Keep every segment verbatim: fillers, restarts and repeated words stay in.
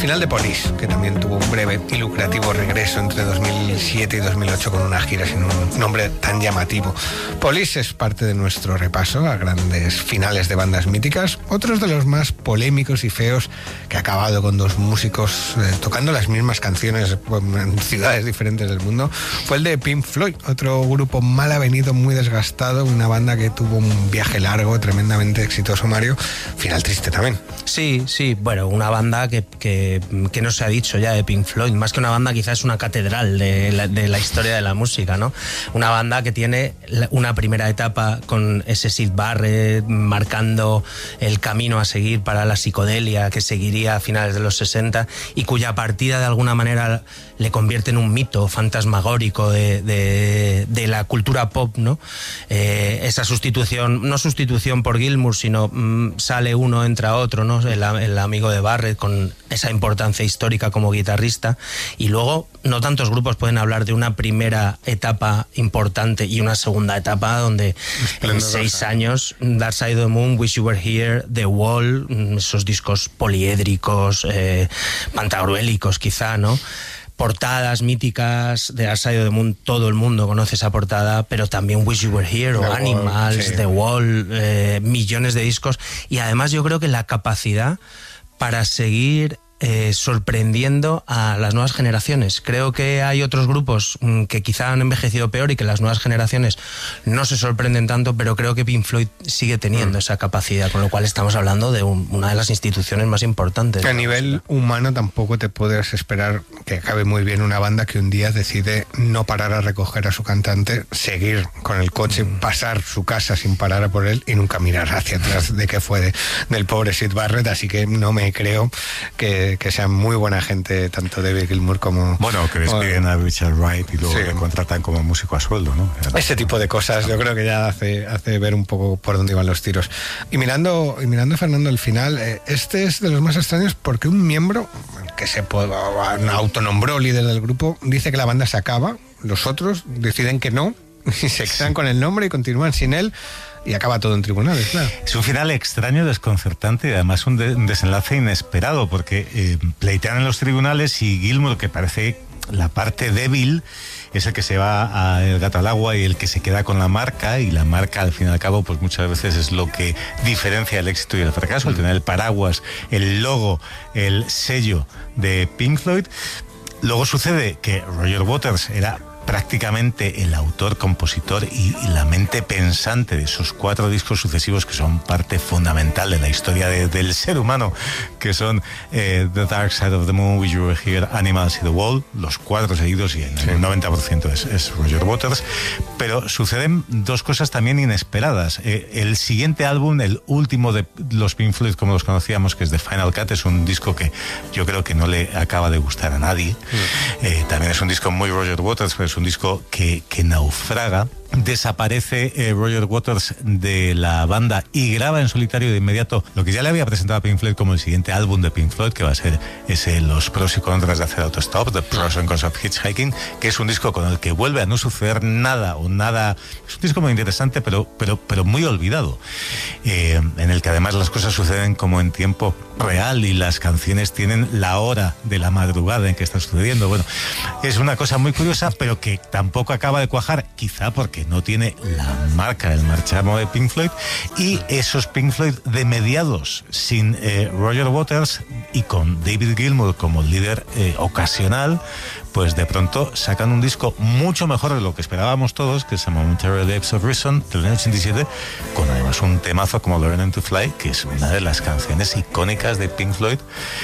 final de Police, que también tuvo un breve y lucrativo regreso entre dos mil siete y dos mil ocho con una gira sin un nombre tan llamativo. Police es parte de nuestro repaso a grandes finales de bandas míticas. Otros de los más polémicos y feos, que ha acabado con dos músicos eh, tocando las mismas canciones en ciudades diferentes del mundo, fue el de Pink Floyd, otro grupo mal avenido, muy desgastado, una banda que tuvo un viaje largo, tremendamente exitoso, Mario. Final triste también. Sí, sí, bueno, una banda que, que, que no se ha dicho ya de Pink Floyd, más que una banda quizás es una catedral de la, de la historia de la música, ¿no? Una banda que tiene una primera etapa con ese Syd Barrett marcando el camino a seguir para la psicodelia que seguiría a finales de los sesenta y cuya partida de alguna manera le convierte en un mito fantasmagórico de, de, de la cultura pop, ¿no? Eh, esa sustitución, no sustitución por Gilmour, sino mmm, sale uno, entra otro, ¿no? El, el amigo de Barrett con esa importancia histórica como guitarrista, y luego no tantos grupos pueden hablar de una primera etapa importante y una segunda etapa donde en seis años Dark Side of the Moon, Wish You Were Here, The Wall, esos discos poliédricos, eh, pantagruélicos quizá, ¿no? Portadas míticas de Dark Side of the Moon, todo el mundo conoce esa portada, pero también Wish You Were Here o Animals, sí. The Wall, eh, millones de discos, y además yo creo que la capacidad para seguir Eh, sorprendiendo a las nuevas generaciones. Creo que hay otros grupos mmm, que quizá han envejecido peor y que las nuevas generaciones no se sorprenden tanto, pero creo que Pink Floyd sigue teniendo mm. esa capacidad, con lo cual estamos hablando de un, una de las instituciones más importantes. A nivel humano tampoco te puedes esperar que acabe muy bien una banda que un día decide no parar a recoger a su cantante, seguir con el coche, mm. pasar su casa sin parar a por él y nunca mirar hacia atrás de qué fue de, del pobre Syd Barrett, así que no me creo que que sean muy buena gente tanto David Gilmour como... Bueno, que despiden a Richard Wright y luego sí. le contratan como músico a sueldo, ¿no? Ese tipo de cosas yo creo que ya hace, hace ver un poco por dónde iban los tiros. Y mirando, y mirando Fernando, el final, eh, este es de los más extraños porque un miembro que se autonombró líder del grupo dice que la banda se acaba, los otros deciden que no y se quedan con el nombre y continúan sin él. Y acaba todo en tribunales, claro. Es un final extraño, desconcertante y además un, de, un desenlace inesperado, porque eh, pleitean en los tribunales y Gilmour, que parece la parte débil, es el que se va a el gato al agua y el que se queda con la marca, y la marca al fin y al cabo pues muchas veces es lo que diferencia el éxito y el fracaso, el tener el paraguas, el logo, el sello de Pink Floyd. Luego sucede que Roger Waters era prácticamente el autor, compositor y, y la mente pensante de esos cuatro discos sucesivos que son parte fundamental de la historia de, del ser humano, que son eh, The Dark Side of the Moon, Wish You Were Here, Animals y The Wall, los cuatro seguidos, y en sí. el noventa por ciento es, es Roger Waters. Pero suceden dos cosas también inesperadas. Eh, el siguiente álbum, el último de los Pink Floyd como los conocíamos, que es The Final Cut, es un disco que yo creo que no le acaba de gustar a nadie. Sí. Eh, también es un disco muy Roger Waters, pero es un disco que, que naufraga. Desaparece eh, Roger Waters de la banda y graba en solitario de inmediato lo que ya le había presentado a Pink Floyd como el siguiente álbum de Pink Floyd, que va a ser ese Los pros y contras de hacer autostop, The Pros and Cons of Hitchhiking, que es un disco con el que vuelve a no suceder nada o nada. Es un disco muy interesante, pero, pero, pero muy olvidado, eh, en el que además las cosas suceden como en tiempo real y las canciones tienen la hora de la madrugada en que está sucediendo. Bueno, es una cosa muy curiosa, pero que tampoco acaba de cuajar, quizá porque no tiene la marca, el marchamo de Pink Floyd, y esos Pink Floyd de mediados sin eh, Roger Waters y con David Gilmour como líder eh, ocasional, pues de pronto sacan un disco mucho mejor de lo que esperábamos todos, que es A Momentary Lapse of Reason del año ochenta y siete, con además un temazo como Learning to Fly, que es una de las canciones icónicas de Pink Floyd,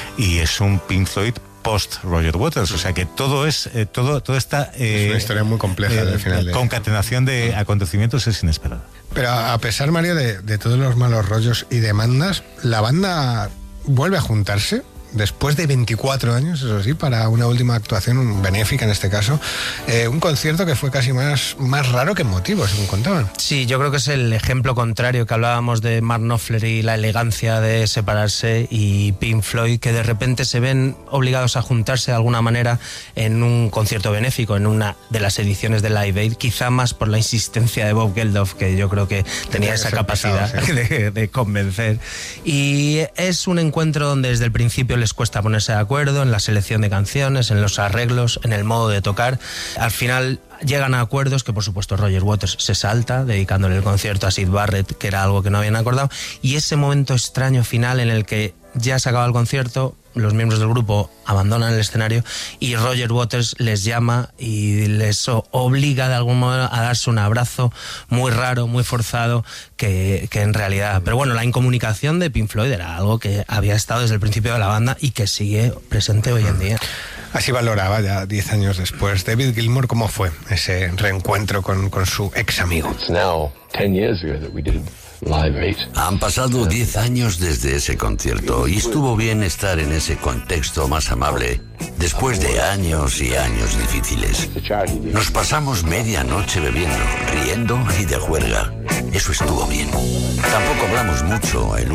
y es un Pink Floyd post Roger Waters, o sea que todo es eh, todo todo esta eh, es una historia muy compleja eh, del final de... concatenación de acontecimientos es inesperada. Pero a pesar, Mario, de, de todos los malos rollos y demandas, la banda vuelve a juntarse después de veinticuatro años, eso sí, para una última actuación benéfica en este caso, eh, un concierto que fue casi más, más raro que emotivo, según contaban. Sí, yo creo que es el ejemplo contrario que hablábamos de Mark Knopfler y la elegancia de separarse, y Pink Floyd, que de repente se ven obligados a juntarse de alguna manera en un concierto benéfico, en una de las ediciones de Live Aid, quizá más por la insistencia de Bob Geldof, que yo creo que tenía, tenía esa capacidad pesado, sí. de, de convencer. Y es un encuentro donde desde el principio principio les cuesta ponerse de acuerdo en la selección de canciones, en los arreglos, en el modo de tocar. Al final llegan a acuerdos que, por supuesto, Roger Waters se salta, dedicándole el concierto a Syd Barrett, que era algo que no habían acordado, y ese momento extraño final en el que ya se acaba el concierto, los miembros del grupo abandonan el escenario y Roger Waters les llama y les obliga de algún modo a darse un abrazo muy raro, muy forzado, que, que en realidad... Pero bueno, la incomunicación de Pink Floyd era algo que había estado desde el principio de la banda y que sigue presente hoy en día. Así valoraba ya diez años después David Gilmour cómo fue ese reencuentro con, con su ex amigo. Han pasado diez años desde ese concierto y estuvo bien estar en ese contexto más amable después de años y años difíciles. Nos pasamos media noche bebiendo, riendo y de juerga. Eso estuvo bien. Tampoco hablamos mucho el